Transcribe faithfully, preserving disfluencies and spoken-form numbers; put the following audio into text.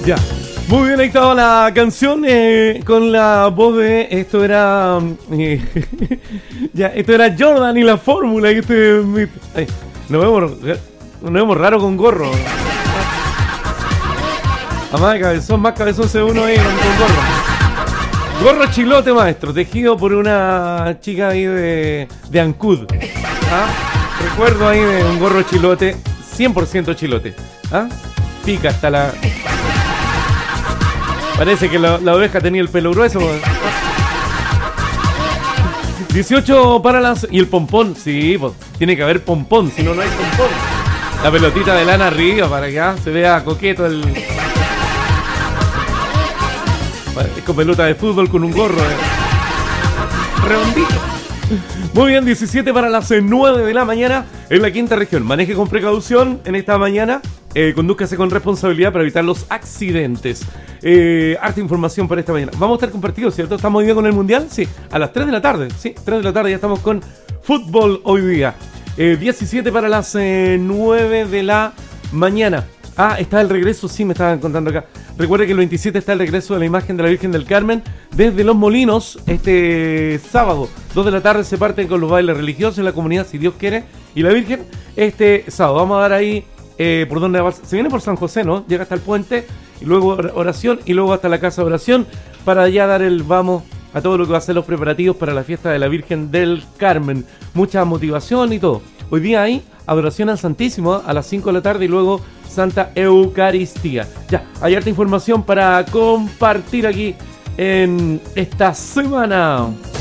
Ya. Muy bien, ahí estaba la canción eh, con la voz de. Esto era. Eh, ya, esto era Jordan y la fórmula. Que este, ay, nos vemos, nos vemos raro con gorro. Además de cabezón, más cabezón se uno ahí con gorro. Gorro chilote, maestro, tejido por una chica ahí de, de Ancud. ¿Ah? Recuerdo ahí de un gorro chilote, cien por ciento chilote. ¿Ah? Pica hasta la. Parece que la, la oveja tenía el pelo grueso. dieciocho para las... Y el pompón, sí, pues, tiene que haber pompón, si no, no hay pompón. La pelotita de lana arriba para que ah, se vea coqueto el... Es con pelota de fútbol con un gorro. Eh. Redondito. Muy bien, diecisiete para las nueve de la mañana en la quinta región. Maneje con precaución en esta mañana. Eh, condúzcase con responsabilidad para evitar los accidentes. Eh, harta información para esta mañana. Vamos a estar compartidos, ¿cierto? ¿Estamos hoy día con el Mundial? Sí, a las tres de la tarde. Sí, tres de la tarde ya estamos con fútbol hoy día. Eh, diecisiete para las eh, nueve de la mañana. Ah, está el regreso, sí, me estaban contando acá. Recuerde que el veintisiete está el regreso de la imagen de la Virgen del Carmen desde Los Molinos este sábado. dos de la tarde se parten con los bailes religiosos en la comunidad, si Dios quiere. Y la Virgen este sábado. Vamos a dar ahí eh, por donde va. Se viene por San José, ¿no? Llega hasta el puente y luego oración y luego hasta la casa de oración para ya dar el vamos a todo lo que va a ser los preparativos para la fiesta de la Virgen del Carmen. Mucha motivación y todo. Hoy día hay adoración al Santísimo ¿eh? a las cinco de la tarde y luego Santa Eucaristía. Ya, hay harta información para compartir aquí en esta semana.